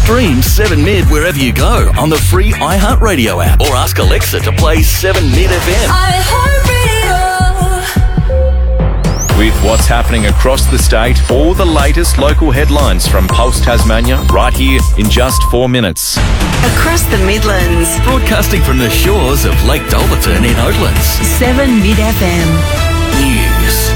Stream 7Mid wherever you go on the free iHeartRadio app or ask Alexa to play 7Mid FM. With what's happening across the state, all the latest local headlines from Pulse Tasmania right here in just 4 minutes. Across the Midlands. Broadcasting from the shores of Lake Dolverton in Oatlands. 7Mid FM. News.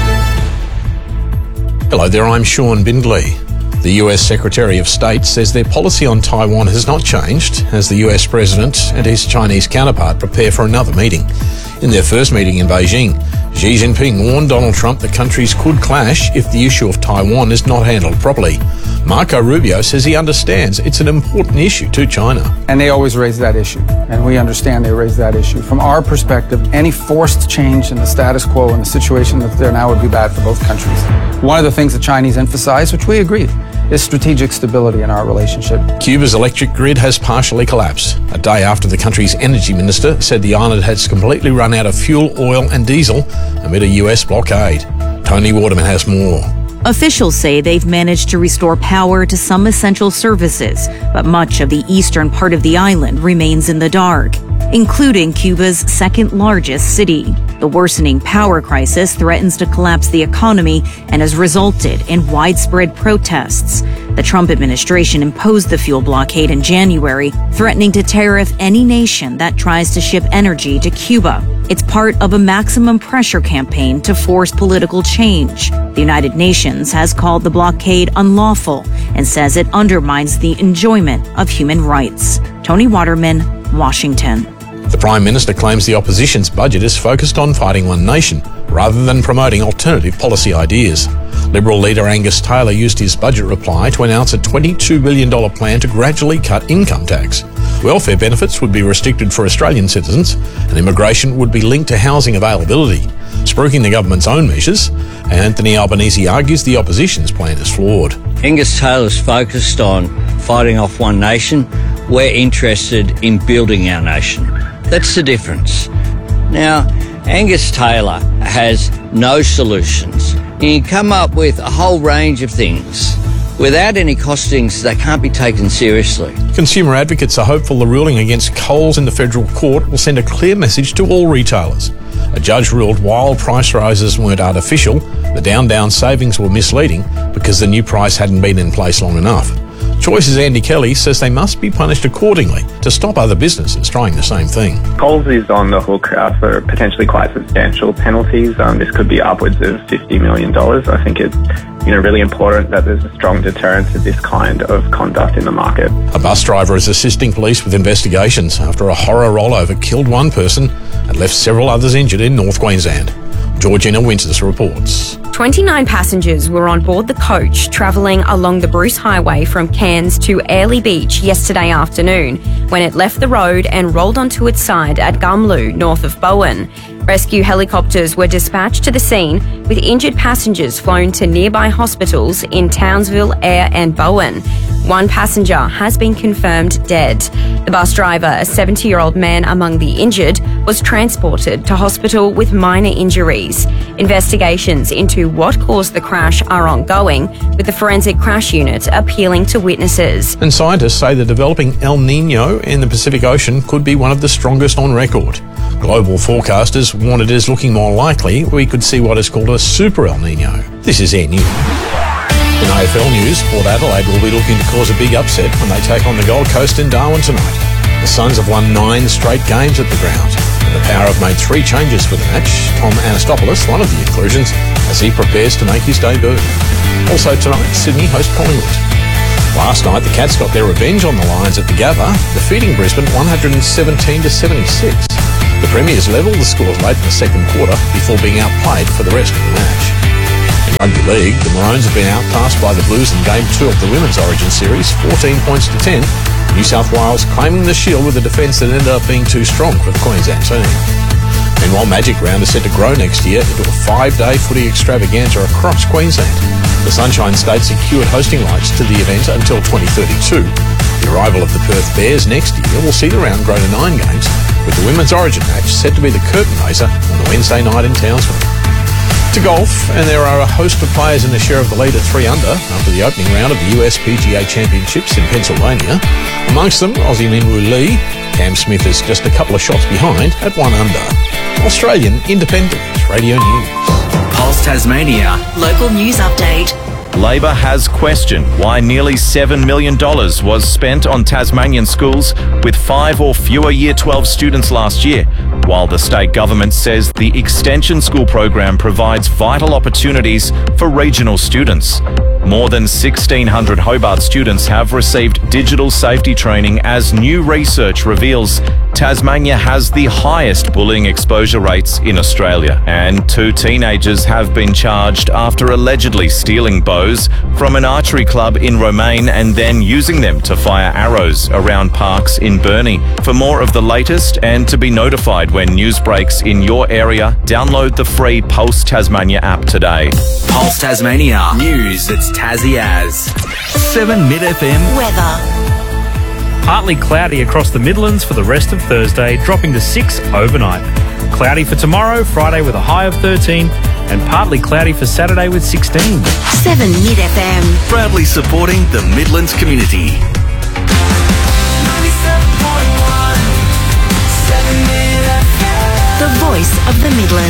Hello there, I'm Sean Bindley. The US Secretary of State says their policy on Taiwan has not changed as the US President and his Chinese counterpart prepare for another meeting. In their first meeting in Beijing, Xi Jinping warned Donald Trump that countries could clash if the issue of Taiwan is not handled properly. Marco Rubio says he understands it's an important issue to China. And they always raise that issue, and we understand they raise that issue. From our perspective, any forced change in the status quo and the situation that's there now would be bad for both countries. One of the things the Chinese emphasize, which we agree, is strategic stability in our relationship. Cuba's electric grid has partially collapsed, a day after the country's energy minister said the island has completely run out of fuel, oil and diesel amid a US blockade. Tony Waterman has more. Officials say they've managed to restore power to some essential services, but much of the eastern part of the island remains in the dark, including Cuba's second largest city. The worsening power crisis threatens to collapse the economy and has resulted in widespread protests. The Trump administration imposed the fuel blockade in January, threatening to tariff any nation that tries to ship energy to Cuba. It's part of a maximum pressure campaign to force political change. The United Nations has called the blockade unlawful and says it undermines the enjoyment of human rights. Tony Waterman, Washington. The Prime Minister claims the opposition's budget is focused on fighting one nation rather than promoting alternative policy ideas. Liberal leader Angus Taylor used his budget reply to announce a $22 billion plan to gradually cut income tax. Welfare benefits would be restricted for Australian citizens and immigration would be linked to housing availability, spruiking the government's own measures. Anthony Albanese argues the opposition's plan is flawed. Angus Taylor's focused on fighting off one nation. We're interested in building our nation. That's the difference. Now, Angus Taylor has no solutions. He can come up with a whole range of things. Without any costings, they can't be taken seriously. Consumer advocates are hopeful the ruling against Coles in the federal court will send a clear message to all retailers. A judge ruled while price rises weren't artificial, the down savings were misleading because the new price hadn't been in place long enough. Choice's Andy Kelly says they must be punished accordingly to stop other businesses trying the same thing. Coles is on the hook for potentially quite substantial penalties. This could be upwards of $50 million. I think it's really important that there's a strong deterrence of this kind of conduct in the market. A bus driver is assisting police with investigations after a horror rollover killed one person and left several others injured in North Queensland. Georgina Winters reports. 29 passengers were on board the coach travelling along the Bruce Highway from Cairns to Airlie Beach yesterday afternoon when it left the road and rolled onto its side at Gumlu, north of Bowen. Rescue helicopters were dispatched to the scene with injured passengers flown to nearby hospitals in Townsville, Ayr and Bowen. One passenger has been confirmed dead. The bus driver, a 70-year-old man among the injured, was transported to hospital with minor injuries. Investigations into what caused the crash are ongoing, with the Forensic Crash Unit appealing to witnesses. And scientists say the developing El Nino in the Pacific Ocean could be one of the strongest on record. Global forecasters warn it is looking more likely we could see what is called a super El Nino. This is Air News. In AFL news, Port Adelaide will be looking to cause a big upset when they take on the Gold Coast in Darwin tonight. The Suns have won 9 straight games at the ground, and the Power have made 3 changes for the match. Tom Anastopoulos, one of the inclusions, as he prepares to make his debut. Also tonight, Sydney host Collingwood. Last night, the Cats got their revenge on the Lions at the Gabba, defeating Brisbane 117-76. The Premiers levelled the scores late in the second quarter before being outplayed for the rest of the match. In Rugby League, the Maroons have been outpassed by the Blues in Game 2 of the Women's Origin Series, 14 points to 10. New South Wales claiming the shield with a defence that ended up being too strong for the Queensland team. Meanwhile, Magic Round is set to grow next year into a 5-day footy extravaganza across Queensland. The Sunshine State secured hosting rights to the event until 2032. The arrival of the Perth Bears next year will see the round grow to 9 games, with the Women's Origin match set to be the curtain raiser on the Wednesday night in Townsville. To golf, and there are a host of players in the share of the lead at 3 under after the opening round of the US PGA Championships in Pennsylvania. Amongst them, Aussie Minwoo Lee. Cam Smith is just a couple of shots behind at 1 under. Australian Independent Radio News. Pulse Tasmania. Local news update. Labor has questioned why nearly $7 million was spent on Tasmanian schools with 5 or fewer Year 12 students last year, while the state government says the Extension School program provides vital opportunities for regional students. More than 1,600 Hobart students have received digital safety training as new research reveals Tasmania has the highest bullying exposure rates in Australia. And 2 teenagers have been charged after allegedly stealing bows from an archery club in Romaine and then using them to fire arrows around parks in Burnie. For more of the latest and to be notified when news breaks in your area, download the free Pulse Tasmania app today. Pulse Tasmania. News that's Tassie as. 7 Mid FM. Weather. Partly cloudy across the Midlands for the rest of Thursday, dropping to 6 overnight. Cloudy for tomorrow, Friday with a high of 13, and partly cloudy for Saturday with 16. 7 Mid FM. Proudly supporting the Midlands community. The voice of the Midlands.